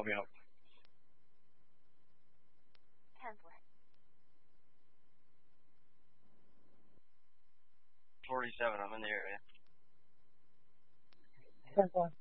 Help me out. 47, I'm in the area. 10-1.